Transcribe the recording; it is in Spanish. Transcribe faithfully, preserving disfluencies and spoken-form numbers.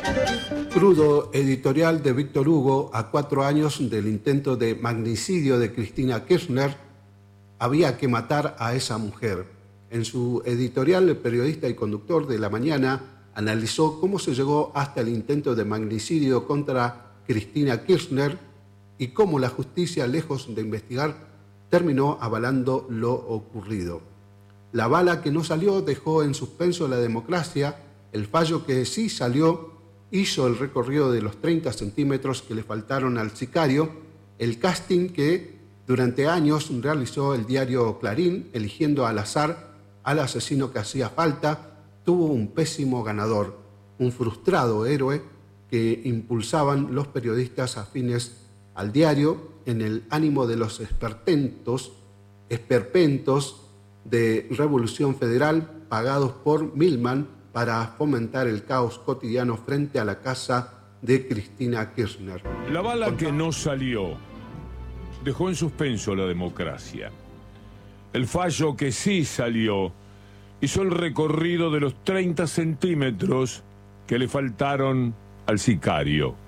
Crudo editorial de Víctor Hugo a cuatro años del intento de magnicidio de Cristina Kirchner. Había que matar a esa mujer. En su editorial, el periodista y conductor de La Mañana analizó cómo se llegó hasta el intento de magnicidio contra Cristina Kirchner y cómo la justicia, lejos de investigar, terminó avalando lo ocurrido. La bala que no salió dejó en suspenso la democracia. El fallo que sí salió hizo el recorrido de los treinta centímetros que le faltaron al sicario. El casting que durante años realizó el diario Clarín, eligiendo al azar al asesino que hacía falta, tuvo un pésimo ganador, un frustrado héroe que impulsaban los periodistas afines al diario en el ánimo de los esperpentos, esperpentos de Revolución Federal pagados por Milman para fomentar el caos cotidiano frente a la casa de Cristina Kirchner. La bala que no salió dejó en suspenso la democracia. El fallo que sí salió hizo el recorrido de los treinta centímetros que le faltaron al sicario.